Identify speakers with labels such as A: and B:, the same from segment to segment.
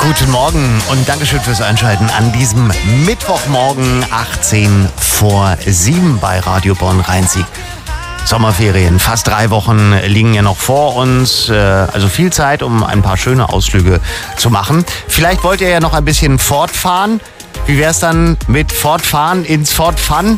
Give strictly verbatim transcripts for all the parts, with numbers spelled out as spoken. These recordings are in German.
A: Guten Morgen und Dankeschön fürs Einschalten an diesem Mittwochmorgen achtzehn vor sieben bei Radio Bonn-Rhein-Sieg. Sommerferien, fast drei Wochen liegen ja noch vor uns, also viel Zeit, um ein paar schöne Ausflüge zu machen. Vielleicht wollt ihr ja noch ein bisschen fortfahren. Wie wär's dann mit Fortfahren ins Fortfun?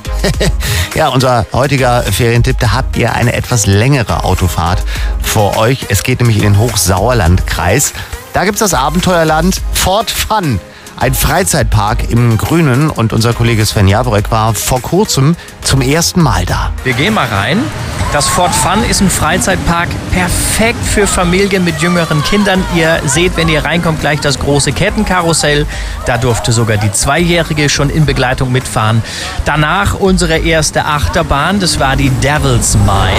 A: Ja, unser heutiger Ferientipp, da habt ihr eine etwas längere Autofahrt vor euch. Es geht nämlich in den Hochsauerlandkreis. Da gibt's das Abenteuerland Fortfun. Ein Freizeitpark im Grünen, und unser Kollege Sven Jaborek war vor kurzem zum ersten Mal da.
B: Wir gehen mal rein. Das Fortfun ist ein Freizeitpark, perfekt für Familien mit jüngeren Kindern. Ihr seht, wenn ihr reinkommt, gleich das große Kettenkarussell. Da durfte sogar die Zweijährige schon in Begleitung mitfahren. Danach unsere erste Achterbahn, das war die Devil's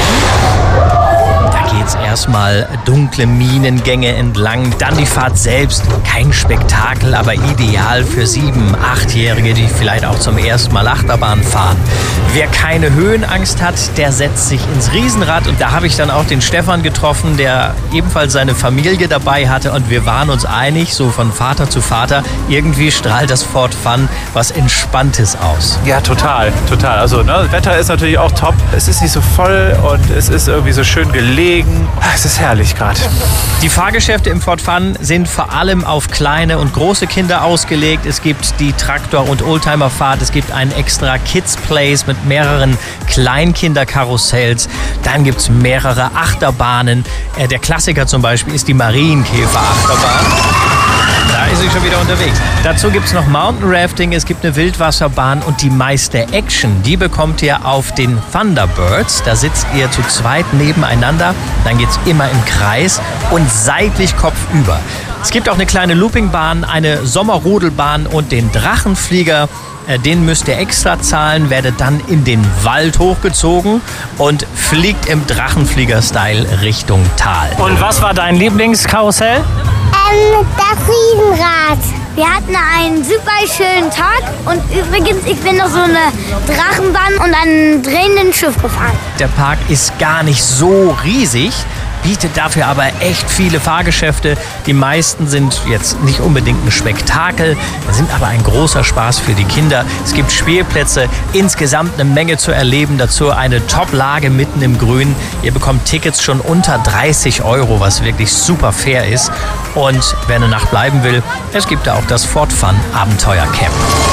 B: Mine. Da geht's erstmal dunkle Minengänge entlang, dann die Fahrt selbst. Kein Spektakel, aber ideal für sieben-, achtjährige, die vielleicht auch zum ersten Mal Achterbahn fahren. Wer keine Höhenangst hat, der setzt sich ins Riesenrad, und da habe ich dann auch den Stefan getroffen, der ebenfalls seine Familie dabei hatte, und wir waren uns einig, so von Vater zu Vater, irgendwie strahlt das Fortfun was Entspanntes aus.
C: Ja, total, total. Also ne, das Wetter ist natürlich auch top. Es ist nicht so voll und es ist irgendwie so schön gelegen. Es ist herrlich gerade.
B: Die Fahrgeschäfte im Fortfun sind vor allem auf kleine und große Kinder ausgelegt. Es gibt die Traktor- und Oldtimerfahrt. Es gibt einen extra Kids Place mit mehreren Kleinkinderkarussells. Dann gibt es mehrere Achterbahnen. Der Klassiker zum Beispiel ist die Marienkäfer-Achterbahn. Da ist sie schon wieder unterwegs. Dazu gibt es noch Mountain Rafting, es gibt eine Wildwasserbahn, und die meiste Action, die bekommt ihr auf den Thunderbirds. Da sitzt ihr zu zweit nebeneinander, dann geht es immer im Kreis und seitlich kopfüber. Es gibt auch eine kleine Loopingbahn, eine Sommerrodelbahn und den Drachenflieger. Den müsst ihr extra zahlen, werdet dann in den Wald hochgezogen und fliegt im Drachenflieger-Style Richtung Tal. Und was war dein Lieblingskarussell?
D: Ähm, das Riesenrad. Wir hatten einen super schönen Tag, und übrigens, ich bin noch so eine Drachenbahn und ein drehendes Schiff gefahren.
B: Der Park ist gar nicht so riesig, bietet dafür aber echt viele Fahrgeschäfte. Die meisten sind jetzt nicht unbedingt ein Spektakel, sind aber ein großer Spaß für die Kinder. Es gibt Spielplätze, insgesamt eine Menge zu erleben. Dazu eine Top-Lage mitten im Grün. Ihr bekommt Tickets schon unter dreißig Euro, was wirklich super fair ist. Und wer eine Nacht bleiben will, es gibt da auch das Fortfun Abenteuercamp.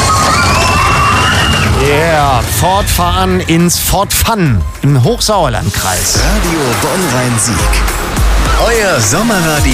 A: Yeah, Fortfahren ins Fortfun im Hochsauerlandkreis.
E: Radio Bonn-Rhein-Sieg. Euer Sommerradio.